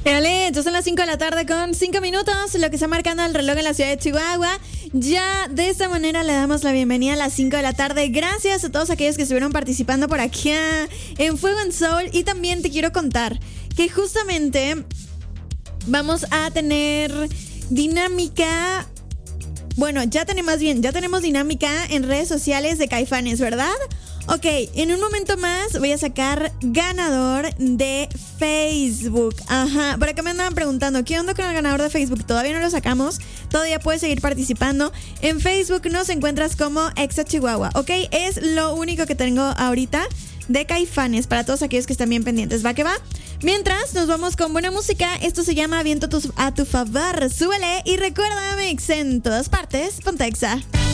Dale, ya son las 5 de la tarde con 5 minutos, lo que está marcando el reloj en la ciudad de Chihuahua. Ya de esta manera le damos la bienvenida a las 5 de la tarde. Gracias a todos aquellos que estuvieron participando por aquí en Fuego en Soul. Y también te quiero contar que justamente vamos a tener dinámica. Bueno, ya tenemos dinámica en redes sociales de Caifanes, ¿verdad? Ok, en un momento más voy a sacar ganador de Facebook. Ajá, por acá me andaban preguntando, ¿qué onda con el ganador de Facebook? Todavía no lo sacamos, todavía puedes seguir participando. En Facebook nos encuentras como Exa Chihuahua, ¿ok? Es lo único que tengo ahorita de Caifanes para todos aquellos que están bien pendientes. ¿Va que va? Mientras, nos vamos con buena música. Esto se llama Viento a tu favor. Súbele y recuerda, Mix en todas partes. Ponte Exa.